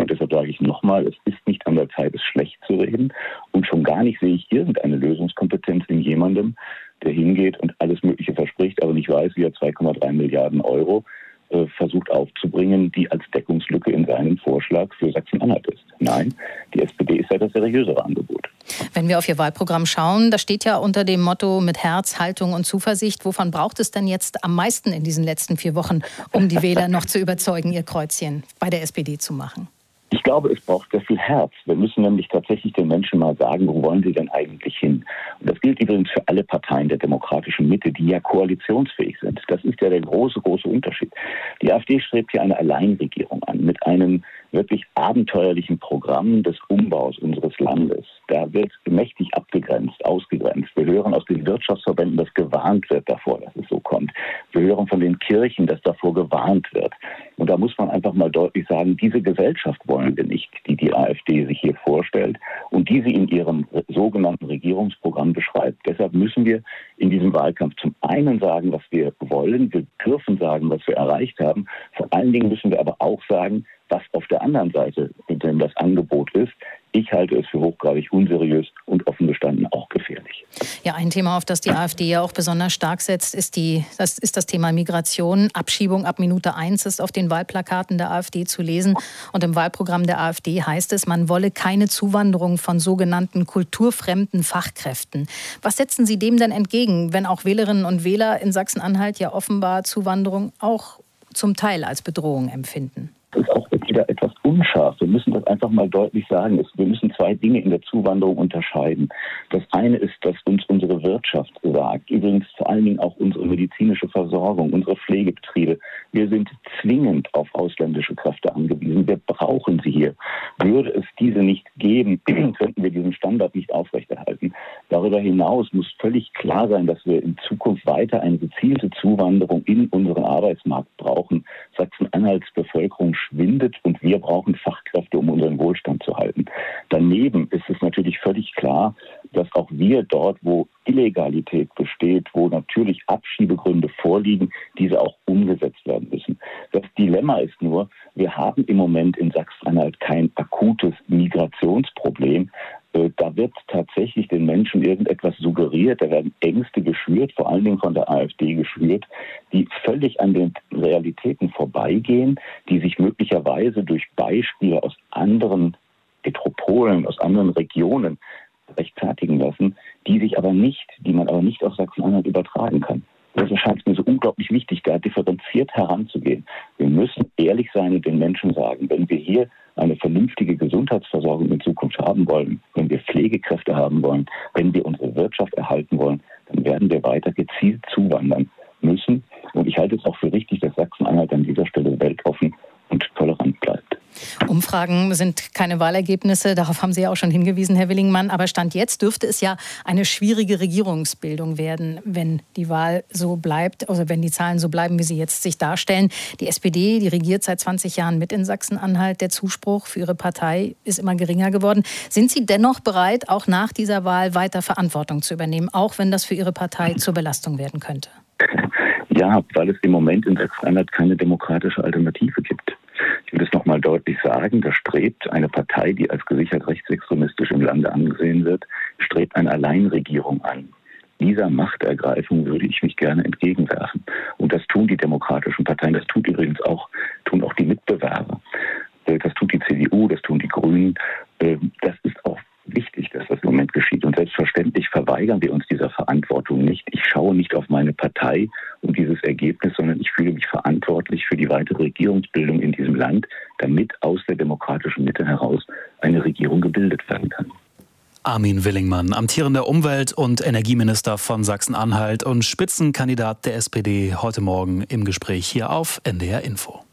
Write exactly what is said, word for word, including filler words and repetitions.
Und deshalb sage ich nochmal, es ist nicht an der Zeit, es schlecht zu reden. Und schon gar nicht sehe ich irgendeine Lösungskompetenz in jemandem, der hingeht und alles Mögliche verspricht, aber nicht weiß, wie er zwei Komma drei Milliarden Euro äh, versucht aufzubringen, die als Deckungslücke in seinem Vorschlag für Sachsen-Anhalt ist. Nein, die S P D ist ja das seriösere Angebot. Wenn wir auf Ihr Wahlprogramm schauen, da steht ja unter dem Motto mit Herz, Haltung und Zuversicht. Wovon braucht es denn jetzt am meisten in diesen letzten vier Wochen, um die Wähler noch zu überzeugen, ihr Kreuzchen bei der S P D zu machen? Ich glaube, es braucht sehr viel Herz. Wir müssen nämlich tatsächlich den Menschen mal sagen, wo wollen sie denn eigentlich hin? Und das gilt übrigens für alle Parteien der demokratischen Mitte, die ja koalitionsfähig sind. Das ist ja der große, große Unterschied. Die AfD strebt hier eine Alleinregierung an mit einem wirklich abenteuerlichen Programm des Umbaus unseres Landes. Da wird mächtig abgegrenzt, ausgegrenzt. Wir hören aus den Wirtschaftsverbänden, dass gewarnt wird davor, dass es so kommt. Wir hören von den Kirchen, dass davor gewarnt wird. Und da muss man einfach mal deutlich sagen, diese Gesellschaft wollen wir nicht, die die AfD sich hier vorstellt und die sie in ihrem sogenannten Regierungsprogramm beschreibt. Deshalb müssen wir in diesem Wahlkampf zum einen sagen, was wir wollen. Wir dürfen sagen, was wir erreicht haben. Vor allen Dingen müssen wir aber auch sagen, was auf der anderen Seite denn das Angebot ist. Ich halte es für hochgradig unseriös und offen gestanden auch gefährlich. Ja, ein Thema, auf das die AfD ja auch besonders stark setzt, ist, die, das, ist das Thema Migration. Abschiebung ab Minute eins ist auf den Wahlplakaten der AfD zu lesen. Und im Wahlprogramm der AfD heißt es, man wolle keine Zuwanderung von sogenannten kulturfremden Fachkräften. Was setzen Sie dem denn entgegen, wenn auch Wählerinnen und Wähler in Sachsen-Anhalt ja offenbar Zuwanderung auch zum Teil als Bedrohung empfinden? Das ist auch wieder etwas unscharf. Wir müssen das einfach mal deutlich sagen. Wir müssen zwei Dinge in der Zuwanderung unterscheiden. Das eine ist, dass uns unsere Wirtschaft sagt, übrigens vor allen Dingen auch unsere medizinische Versorgung, unsere Pflegebetriebe. Wir sind zwingend auf ausländische Kräfte angewiesen. Wir brauchen sie hier. Würde es diese nicht geben, könnten wir diesen Standard nicht aufrechterhalten. Darüber hinaus muss völlig klar sein, dass wir in Zukunft weiter eine gezielte Zuwanderung in unseren Arbeitsmarkt brauchen. Sachsen-Anhalts Bevölkerung schwindet und wir brauchen Fachkräfte, um unseren Wohlstand zu halten. Daneben ist es natürlich völlig klar, dass auch wir dort, wo Illegalität besteht, wo natürlich Abschiebegründe vorliegen, diese auch umgesetzt werden müssen. Das Dilemma ist nur, wir haben im Moment in Sachsen-Anhalt kein akutes Migrationsproblem. Da wird tatsächlich den Menschen irgendetwas suggeriert, da werden Ängste geschürt, vor allen Dingen von der AfD geschürt, die völlig an den Realitäten vorbeigehen, die sich möglicherweise durch Beispiele aus anderen Metropolen, aus anderen Regionen rechtfertigen lassen, die sich aber nicht, die man aber nicht auf Sachsen-Anhalt übertragen kann. Deshalb scheint es mir so unglaublich wichtig, da differenziert heranzugehen. Wir müssen ehrlich sein und den Menschen sagen, wenn wir hier eine vernünftige Gesundheitsversorgung in Zukunft haben wollen, wenn wir Pflegekräfte haben wollen, wenn wir unsere Wirtschaft erhalten wollen, dann werden wir weiter gezielt zuwandern müssen. Und ich halte es auch für richtig, dass Sachsen-Anhalt an dieser Stelle weltoffen und tolerant bleibt. Umfragen sind keine Wahlergebnisse, darauf haben Sie ja auch schon hingewiesen, Herr Willingmann. Aber Stand jetzt dürfte es ja eine schwierige Regierungsbildung werden, wenn die Wahl so bleibt, also wenn die Zahlen so bleiben, wie sie jetzt sich darstellen. Die S P D, die regiert seit zwanzig Jahren mit in Sachsen-Anhalt. Der Zuspruch für Ihre Partei ist immer geringer geworden. Sind Sie dennoch bereit, auch nach dieser Wahl weiter Verantwortung zu übernehmen, auch wenn das für Ihre Partei zur Belastung werden könnte? Ja, weil es im Moment in Sachsen-Anhalt keine demokratische Alternative gibt. Ich will es noch mal deutlich sagen, da strebt eine Partei, die als gesichert rechtsextremistisch im Lande angesehen wird, strebt eine Alleinregierung an. Dieser Machtergreifung würde ich mich gerne entgegenwerfen. Und das tun die demokratischen Parteien, das tut übrigens auch, tun auch die Mitbewerber. Das tut die C D U, das tun die Grünen. Das ist auch wichtig, dass das im Moment geschieht. Und selbstverständlich verweigern wir uns dieser Verantwortung nicht. Ich schaue nicht auf meine Partei und dieses Ergebnis, sondern ich fühle mich verantwortlich für die weitere Regierungsbildung in diesem Land, damit aus der demokratischen Mitte heraus eine Regierung gebildet werden kann. Armin Willingmann, amtierender Umwelt- und Energieminister von Sachsen-Anhalt und Spitzenkandidat der S P D, heute Morgen im Gespräch hier auf N D R Info.